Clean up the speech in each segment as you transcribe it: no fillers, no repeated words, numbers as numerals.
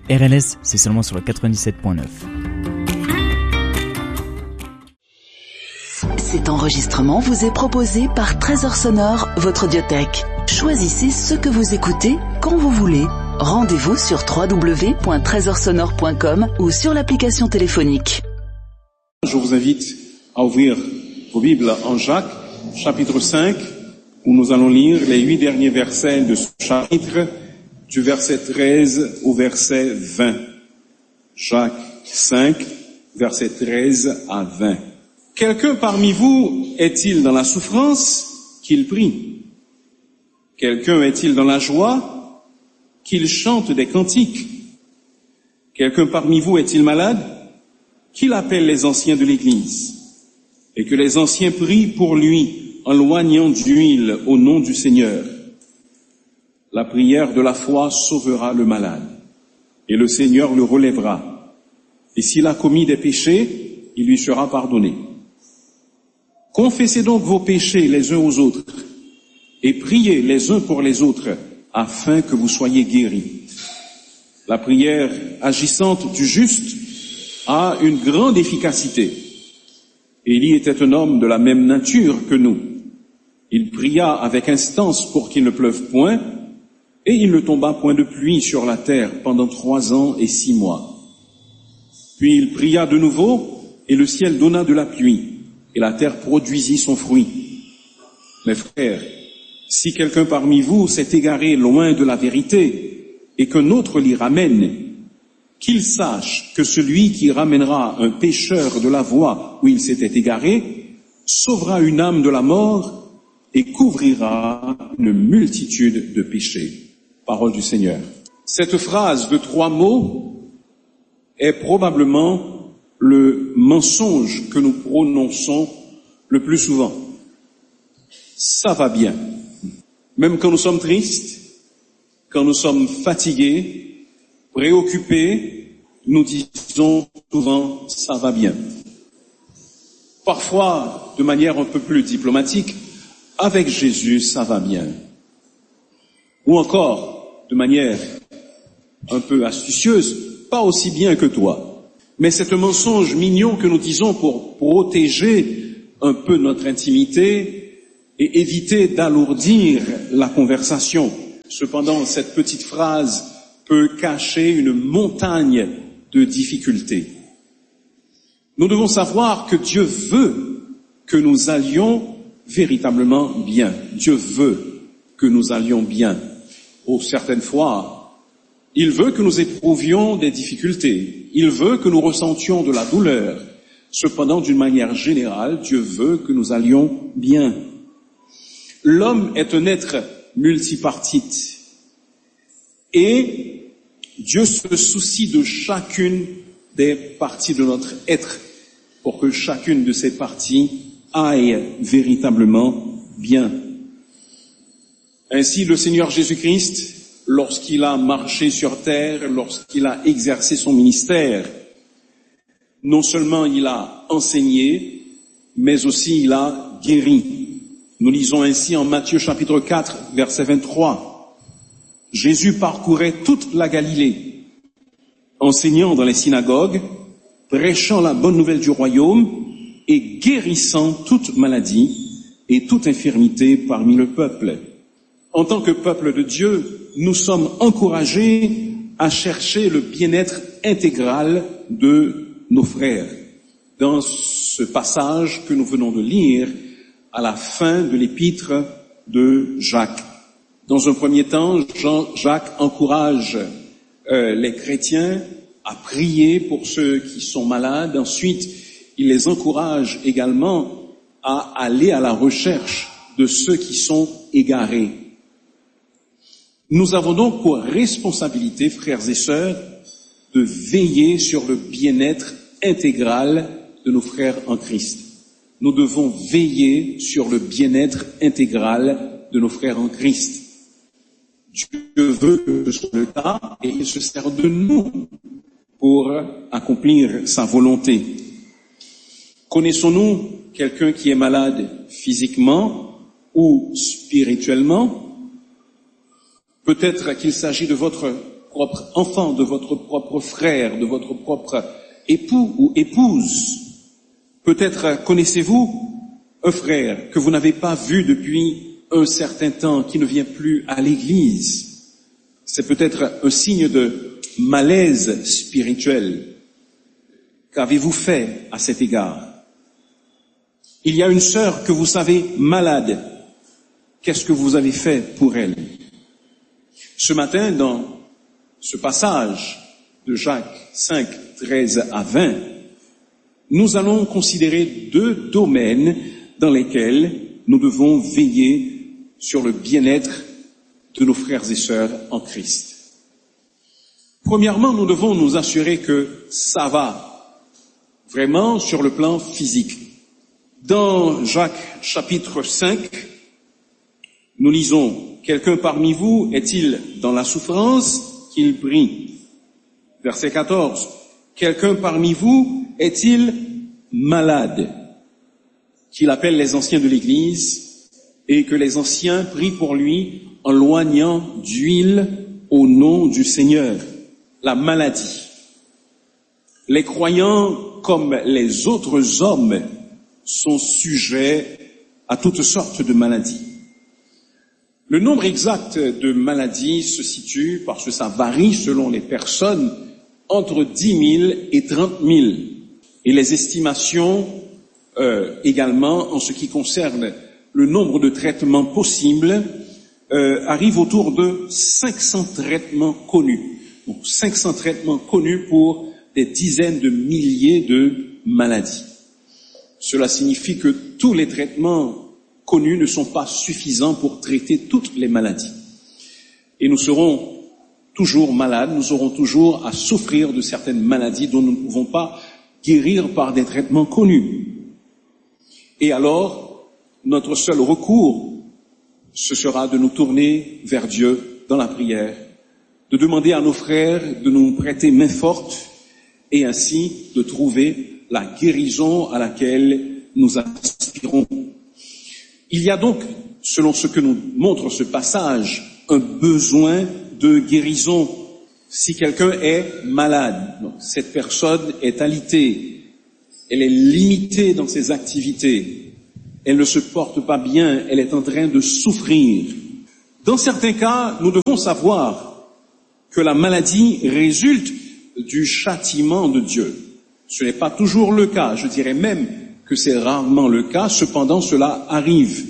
RLS, c'est seulement sur le 97.9. Cet enregistrement vous est proposé par Trésor Sonore, votre audiothèque. Choisissez ce que vous écoutez quand vous voulez. Rendez-vous sur www.trésorsonore.com ou sur l'application téléphonique. Je vous invite à ouvrir vos Bibles en Jacques, chapitre 5, où nous allons lire les 8 derniers versets de ce chapitre, du verset 13 au verset 20. Jacques 5, verset 13 à 20. Quelqu'un parmi vous est-il dans la souffrance? Qu'il prie. Quelqu'un est-il dans la joie? Qu'il chante des cantiques. Quelqu'un parmi vous est-il malade? Qu'il appelle les anciens de l'Église, et que les anciens prient pour lui en loignant d'huile au nom du Seigneur. La prière de la foi sauvera le malade, et le Seigneur le relèvera. Et s'il a commis des péchés, il lui sera pardonné. Confessez donc vos péchés les uns aux autres, et priez les uns pour les autres, afin que vous soyez guéris. La prière agissante du juste a une grande efficacité. Élie était un homme de la même nature que nous. Il pria avec instance pour qu'il ne pleuve point, et il ne tomba point de pluie sur la terre pendant 3 ans et 6 mois. Puis il pria de nouveau, et le ciel donna de la pluie, et la terre produisit son fruit. Mes frères, si quelqu'un parmi vous s'est égaré loin de la vérité, et qu'un autre l'y ramène, qu'il sache que celui qui ramènera un pécheur de la voie où il s'était égaré, sauvera une âme de la mort et couvrira une multitude de péchés. Parole du Seigneur. Cette phrase de 3 mots est probablement le mensonge que nous prononçons le plus souvent. Ça va bien. Même quand nous sommes tristes, quand nous sommes fatigués, préoccupés, nous disons souvent « ça va bien ». Parfois, de manière un peu plus diplomatique, « avec Jésus, ça va bien ». Ou encore, de manière un peu astucieuse, « pas aussi bien que toi ». Mais c'est un mensonge mignon que nous disons pour protéger un peu notre intimité et éviter d'alourdir la conversation. Cependant, cette petite phrase peut cacher une montagne de difficultés. Nous devons savoir que Dieu veut que nous allions véritablement bien. Dieu veut que nous allions bien. Certaines fois, il veut que nous éprouvions des difficultés. Il veut que nous ressentions de la douleur. Cependant, d'une manière générale, Dieu veut que nous allions bien. L'homme est un être multipartite. Et Dieu se soucie de chacune des parties de notre être pour que chacune de ces parties aille véritablement bien. Ainsi, le Seigneur Jésus-Christ, lorsqu'il a marché sur terre, lorsqu'il a exercé son ministère, non seulement il a enseigné, mais aussi il a guéri. Nous lisons ainsi en Matthieu chapitre 4, verset 23. Jésus parcourait toute la Galilée, enseignant dans les synagogues, prêchant la bonne nouvelle du royaume et guérissant toute maladie et toute infirmité parmi le peuple. En tant que peuple de Dieu, nous sommes encouragés à chercher le bien-être intégral de nos frères. Dans ce passage que nous venons de lire à la fin de l'épître de Jacques. Dans un premier temps, Jacques encourage les chrétiens à prier pour ceux qui sont malades. Ensuite, il les encourage également à aller à la recherche de ceux qui sont égarés. Nous avons donc pour responsabilité, frères et sœurs, de veiller sur le bien-être intégral de nos frères en Christ. Nous devons veiller sur le bien-être intégral de nos frères en Christ. Dieu veut que ce soit le cas et il se sert de nous pour accomplir sa volonté. Connaissons-nous quelqu'un qui est malade physiquement ou spirituellement? Peut-être qu'il s'agit de votre propre enfant, de votre propre frère, de votre propre époux ou épouse. Peut-être connaissez-vous un frère que vous n'avez pas vu depuis un certain temps, qui ne vient plus à l'église. C'est peut-être un signe de malaise spirituel. Qu'avez-vous fait à cet égard? Il y a une sœur que vous savez malade. Qu'est-ce que vous avez fait pour elle? Ce matin, dans ce passage de Jacques 5, 13 à 20, nous allons considérer deux domaines dans lesquels nous devons veiller sur le bien-être de nos frères et sœurs en Christ. Premièrement, nous devons nous assurer que ça va vraiment sur le plan physique. Dans Jacques chapitre 5, nous lisons « Quelqu'un parmi vous est-il dans la souffrance qu'il prie ?» Verset 14 « Quelqu'un parmi vous est-il malade ?» Qu'il appelle les anciens de l'Église et que les anciens prient pour lui en loignant d'huile au nom du Seigneur. La maladie. Les croyants, comme les autres hommes, sont sujets à toutes sortes de maladies. Le nombre exact de maladies se situe, parce que ça varie selon les personnes, entre 10 000 et 30 000. Et les estimations également, en ce qui concerne le nombre de traitements possibles, arrivent autour de 500 traitements connus. Donc 500 traitements connus pour des dizaines de milliers de maladies. Cela signifie que tous les traitements connus ne sont pas suffisants pour traiter toutes les maladies. Et nous serons toujours malades, nous aurons toujours à souffrir de certaines maladies dont nous ne pouvons pas guérir par des traitements connus. Et alors, notre seul recours, ce sera de nous tourner vers Dieu dans la prière, de demander à nos frères de nous prêter main forte et ainsi de trouver la guérison à laquelle nous aspirons. Il y a donc, selon ce que nous montre ce passage, un besoin de guérison. Si quelqu'un est malade, donc cette personne est alitée, elle est limitée dans ses activités, elle ne se porte pas bien, elle est en train de souffrir. Dans certains cas, nous devons savoir que la maladie résulte du châtiment de Dieu. Ce n'est pas toujours le cas, je dirais même que c'est rarement le cas, cependant cela arrive.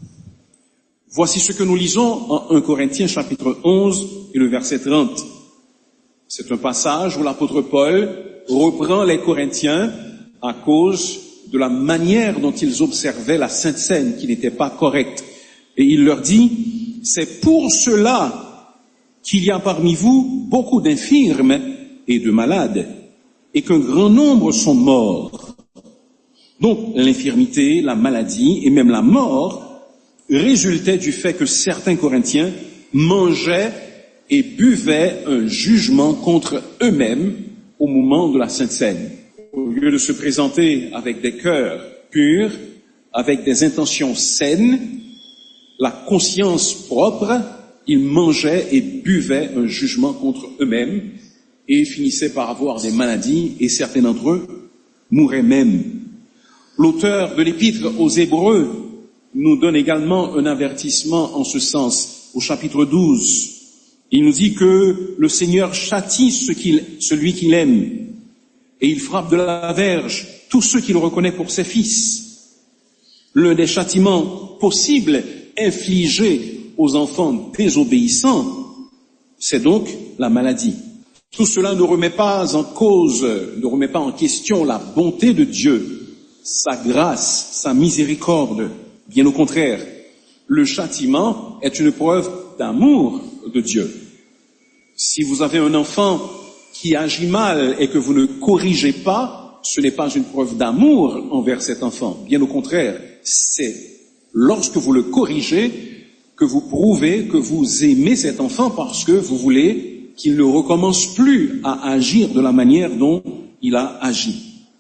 Voici ce que nous lisons en 1 Corinthiens chapitre 11 et le verset 30. C'est un passage où l'apôtre Paul reprend les Corinthiens à cause de la manière dont ils observaient la Sainte Seine, qui n'était pas correcte. Et il leur dit, c'est pour cela qu'il y a parmi vous beaucoup d'infirmes et de malades, et qu'un grand nombre sont morts. Donc l'infirmité, la maladie et même la mort résultaient du fait que certains Corinthiens mangeaient et buvaient un jugement contre eux-mêmes au moment de la Sainte Seine. Au lieu de se présenter avec des cœurs purs, avec des intentions saines, la conscience propre, ils mangeaient et buvaient un jugement contre eux-mêmes et finissaient par avoir des maladies et certains d'entre eux mouraient même. L'auteur de l'épître aux Hébreux nous donne également un avertissement en ce sens au chapitre 12. Il nous dit que le Seigneur châtie celui qu'il aime et il frappe de la verge tous ceux qu'il reconnaît pour ses fils. L'un des châtiments possibles infligés aux enfants désobéissants, c'est donc la maladie. Tout cela ne remet pas en cause, ne remet pas en question la bonté de Dieu, sa grâce, sa miséricorde. Bien au contraire, le châtiment est une preuve d'amour de Dieu. Si vous avez un enfant qui agit mal et que vous ne corrigez pas, ce n'est pas une preuve d'amour envers cet enfant. Bien au contraire, c'est lorsque vous le corrigez que vous prouvez que vous aimez cet enfant parce que vous voulez qu'il ne recommence plus à agir de la manière dont il a agi.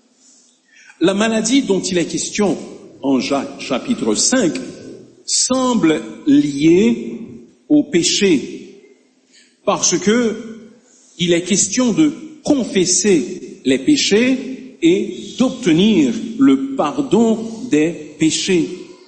La maladie dont il est question en Jacques chapitre 5 semble liée au péché parce que il est question de confesser les péchés et d'obtenir le pardon des péchés.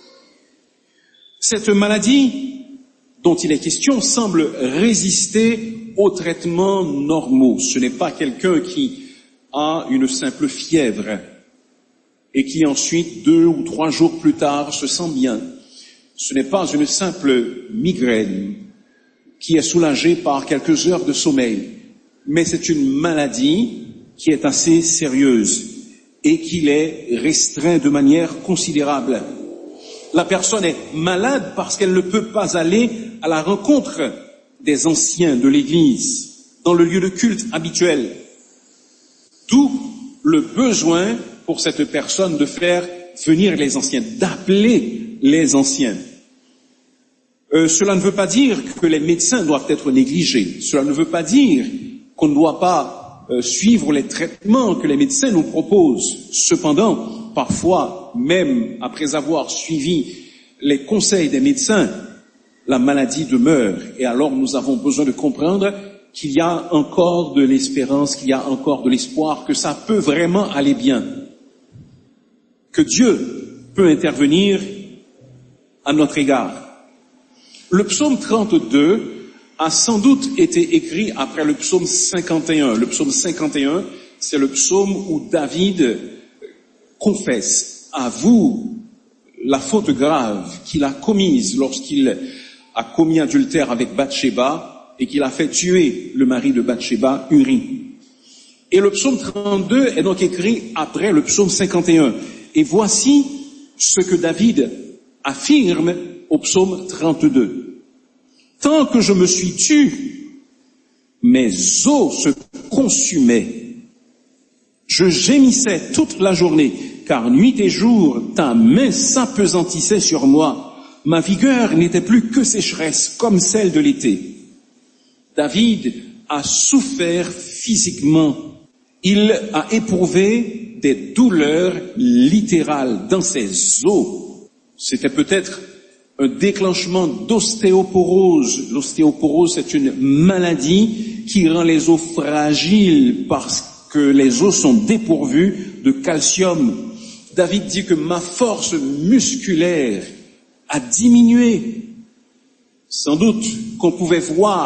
Cette maladie dont il est question semble résister aux traitements normaux. Ce n'est pas quelqu'un qui a une simple fièvre et qui ensuite, 2 ou 3 jours plus tard, se sent bien. Ce n'est pas une simple migraine qui est soulagée par quelques heures de sommeil, mais c'est une maladie qui est assez sérieuse et qui est restreinte de manière considérable. La personne est malade parce qu'elle ne peut pas aller à la rencontre des anciens de l'Église, dans le lieu de culte habituel. D'où le besoin pour cette personne de faire venir les anciens, d'appeler les anciens. Cela ne veut pas dire que les médecins doivent être négligés. Cela ne veut pas dire qu'on ne doit pas suivre les traitements que les médecins nous proposent. Cependant, parfois, même après avoir suivi les conseils des médecins, la maladie demeure. Et alors nous avons besoin de comprendre qu'il y a encore de l'espérance, qu'il y a encore de l'espoir, que ça peut vraiment aller bien. Que Dieu peut intervenir à notre égard. Le psaume 32 a sans doute été écrit après le psaume 51. Le psaume 51, c'est le psaume où David confesse, avoue la faute grave qu'il a commise lorsqu'il a commis adultère avec Bathsheba et qu'il a fait tuer le mari de Bathsheba, Uri. Et le psaume 32 est donc écrit après le psaume 51. Et voici ce que David affirme au psaume 32. Tant que je me suis tu, mes os se consumaient. Je gémissais toute la journée, car nuit et jour, ta main s'apesantissait sur moi. Ma vigueur n'était plus que sécheresse, comme celle de l'été. David a souffert physiquement. Il a éprouvé des douleurs littérales dans ses os. C'était peut-être un déclenchement d'ostéoporose. L'ostéoporose, c'est une maladie qui rend les os fragiles parce que les os sont dépourvus de calcium. David dit que ma force musculaire a diminué. Sans doute qu'on pouvait voir